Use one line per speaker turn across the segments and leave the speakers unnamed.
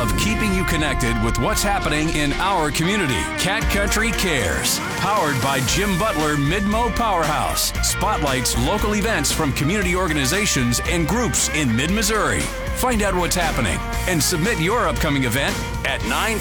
love keeping you connected with what's happening in our community. Cat Country Cares, powered by Jim Butler Mid-Mo Powerhouse, spotlights local events from community organizations and groups in mid-Missouri. Find out what's happening and submit your upcoming event at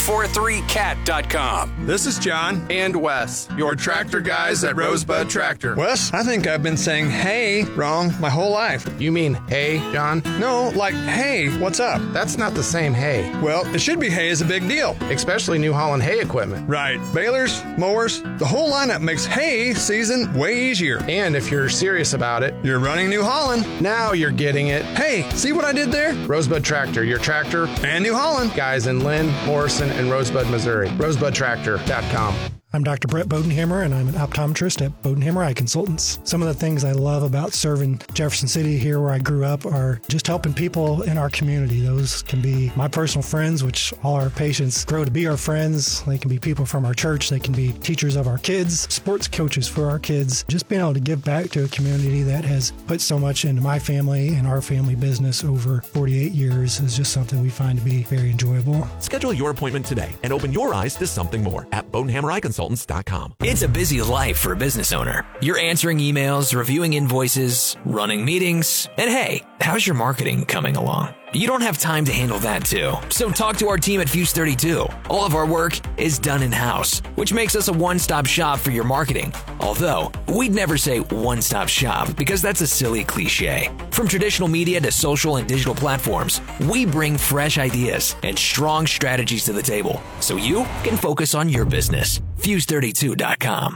943cat.com.
This is John
and Wes, your tractor guys at Rosebud Tractor.
Wes, I think I've been saying hey wrong my whole life.
You mean hey, John?
No, like hey, what's up?
That's not the same hey.
Well, it should be hay is a big deal.
Especially New Holland hay equipment.
Right. Balers, mowers, the whole lineup makes hay season way easier.
And if you're serious about it,
you're running New Holland.
Now you're getting it.
Hey, see what I did there?
Rosebud Tractor, your tractor
and New Holland
guys in Lynn, Morrison, and Rosebud, Missouri. RosebudTractor.com.
I'm Dr. Brett Bodenhammer, and I'm an optometrist at Bodenhammer Eye Consultants. Some of the things I love about serving Jefferson City here where I grew up are just helping people in our community. Those can be my personal friends, which all our patients grow to be our friends. They can be people from our church. They can be teachers of our kids, sports coaches for our kids. Just being able to give back to a community that has put so much into my family and our family business over 48 years is just something we find to be very enjoyable.
Schedule your appointment today and open your eyes to something more at Bodenhammer Eye Consultants.
It's a busy life for a business owner. You're answering emails, reviewing invoices, running meetings, and hey, how's your marketing coming along? You don't have time to handle that too. So talk to our team at Fuse 32. All of our work is done in-house, which makes us a one-stop shop for your marketing. Although, we'd never say one-stop shop because that's a silly cliche. From traditional media to social and digital platforms, we bring fresh ideas and strong strategies to the table so you can focus on your business. Fuse32.com.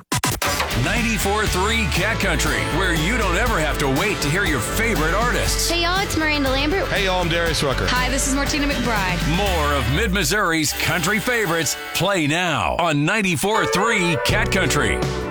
94.3 Cat Country, where you don't ever have to wait to hear your favorite artists.
Hey y'all, it's Miranda Lambert.
Hey y'all, I'm Darius Rucker.
Hi, this is Martina McBride.
More of Mid-Missouri's country favorites play now on 94.3 Cat Country.